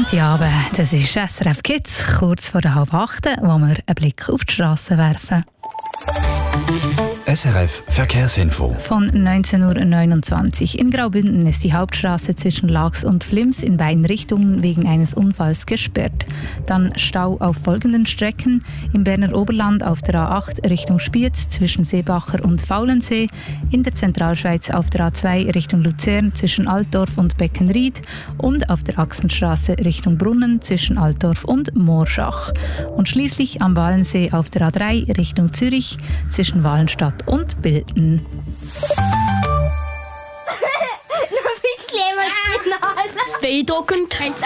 Sonntagabend, das ist SRF Kids, kurz vor der 7:30, wo wir einen Blick auf die Straße werfen. SRF Verkehrsinfo. Von 19:29 Uhr. In Graubünden ist die Hauptstraße zwischen Laax und Flims in beiden Richtungen wegen eines Unfalls gesperrt. Dann Stau auf folgenden Strecken: im Berner Oberland auf der A8 Richtung Spiez zwischen Seebacher und Faulensee, in der Zentralschweiz auf der A2 Richtung Luzern zwischen Altdorf und Beckenried und auf der Axenstraße Richtung Brunnen zwischen Altdorf und Morschach. Und schließlich am Walensee auf der A3 Richtung Zürich zwischen Wallenstadt und Bilten. Beeindruckend.